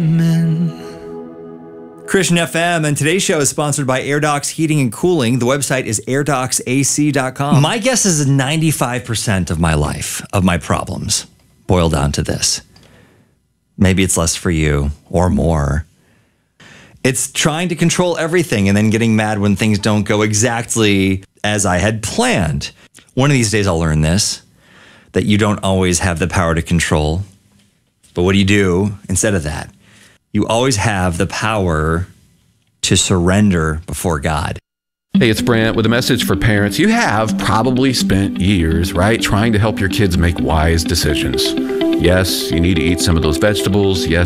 Christian FM, and today's show is sponsored by AirDocs Heating and Cooling. The website is airdocsac.com. My guess is 95% of my life, of my problems, boil down to this. Maybe it's less for you or more. It's trying to control everything and then getting mad when things don't go exactly as I had planned. One of these days I'll learn this, that you don't always have the power to control. But what do you do instead of that? You always have the power to surrender before God. Hey, it's Brant with a message for parents. You have probably spent years, right, trying to help your kids make wise decisions. Yes, you need to eat some of those vegetables. Yes,